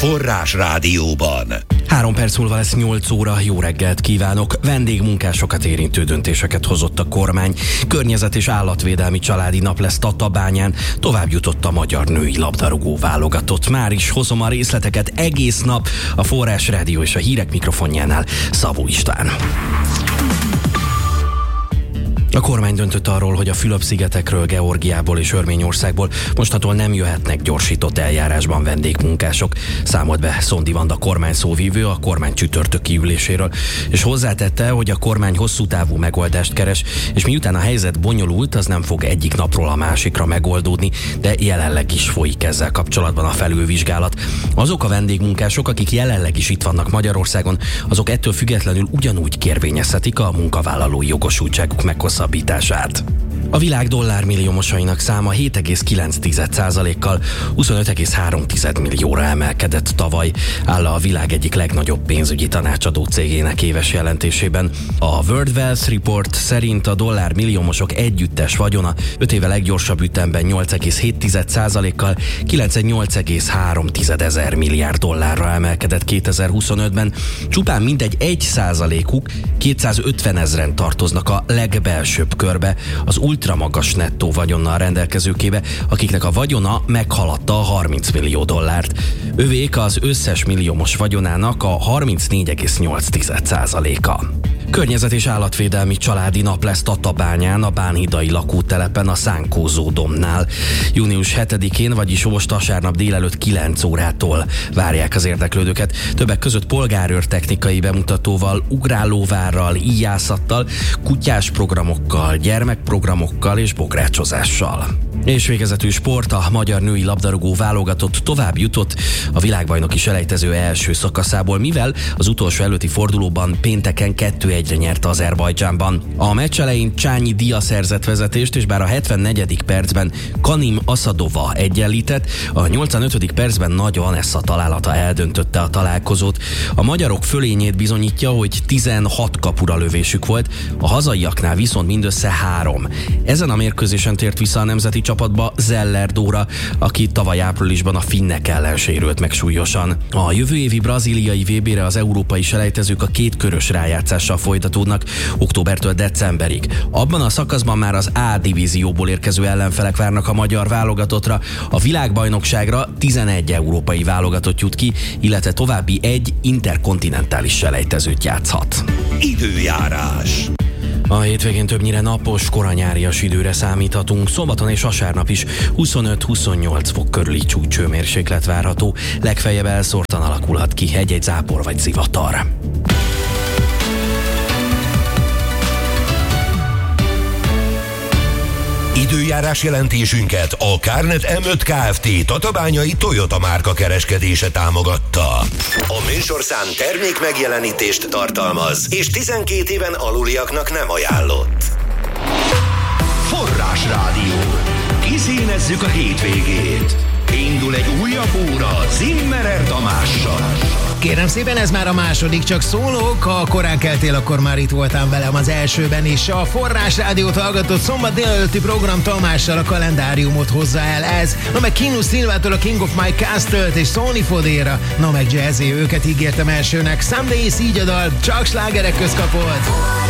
Forrás Rádióban. 3 perc múlva lesz 8 óra, jó reggelt kívánok! Vendégmunkásokat érintő döntéseket hozott a kormány. Környezet- és állatvédelmi családi nap lesz Tatabányán, tovább jutott a magyar női labdarúgó válogatott. Már is hozom a részleteket egész nap a Forrás Rádió és a hírek mikrofonjánál Szabó István. A kormány döntött arról, hogy a Fülöp-szigetekről, Georgiából és Örményországból mostantól nem jöhetnek gyorsított eljárásban vendégmunkások. Számolt be Szondi Vanda kormány szóvívő a kormány csütörtöki üléséről, és hozzátette, hogy a kormány hosszú távú megoldást keres, és miután a helyzet bonyolult, az nem fog egyik napról a másikra megoldódni, de jelenleg is folyik ezzel kapcsolatban a felülvizsgálat. Azok a vendégmunkások, akik jelenleg is itt vannak Magyarországon, azok ettől függetlenül ugyanúgy kérvényezhetik a munkavállalói jogosultságuk meghosszabbítását. A világ dollármilliómosainak száma 7,9%-kal 25,3 millióra emelkedett tavaly, áll a világ egyik legnagyobb pénzügyi tanácsadó cégének éves jelentésében. A World Wealth Report szerint a dollármilliómosok együttes vagyona 5 éve leggyorsabb ütemben 8,7%-kal 98,3 ezer milliárd dollárra emelkedett 2025-ben. Csupán mindegy 1%-uk, 250 ezren tartoznak a legbelsőbb körbe, az ultramagas nettó vagyonnal rendelkezőkébe, akiknek a vagyona meghaladta a 30 millió dollárt. Övék az összes milliómos vagyonának a 34,8%-a. Környezet- és állatvédelmi családi nap lesz Tatabányán, a bánhidai lakótelepen, a Szánkózó dombnál. Június 7-én, vagyis most vasárnap délelőtt 9 órától várják az érdeklődőket. Többek között polgárőr technikai bemutatóval, ugrálóvárral, íjászattal, kutyás programokkal, gyermekprogramokkal és bográcsozással. És végezetül sport, a magyar női labdarúgó válogatott tovább jutott a világbajnoki selejtező első szakaszából, mivel az utolsó előtti fordulóban pénteken 2-1-re nyerte Azerbajdzsánban. A meccs elején Csányi Dia szerzett vezetést, és bár a 74. percben Kanim Asadova egyenlített, a 85. percben Nagy Vanessa találata eldöntötte a találkozót. A magyarok fölényét bizonyítja, hogy 16 kapura lövésük volt, a hazaiaknál viszont mindössze 3. Ezen a mérkőzésen tért vissza a nemzeti csapatba Zeller Dóra, aki tavaly áprilisban a finnek ellen sérült meg súlyosan. A jövő évi brazíliai VB-re az európai selejtezők a 2 körös rájátszással folytatódnak októbertől decemberig. Abban a szakaszban már az A divízióból érkező ellenfelek várnak a magyar válogatottra. A világbajnokságra 11 európai válogatott jut ki, illetve további 1 interkontinentális selejtezőt játszhat. Időjárás. A hétvégén többnyire napos, koranyárias időre számíthatunk. Szombaton és vasárnap is 25-28 fok körüli csúcshőmérséklet várható. Legfeljebb elszórtan alakulhat ki egy-egy zápor vagy zivatar. Időjárás jelentésünket a Carnet M5 Kft. Tatabányai Toyota márka kereskedése támogatta. A műsorszám termék megjelenítést tartalmaz, és 12 éven aluliaknak nem ajánlott. Forrás Rádió. Kiszínezzük a hétvégét. Indul egy újabb óra Zimmerer Tamással. Kérem szépen, ez már a második, csak szólok. Ha korán keltél, akkor már itt voltál velem az elsőben is. A Forrás Rádiót hallgatott szombat délelőtti program Tamással a kalendáriumot hozza el ez. Na meg Kinu Szilvától a King of My Castle-t és Sony Fodéra. Na meg Jazzy, őket ígértem elsőnek. Some Days így a dal, csak slágerek közt kapott.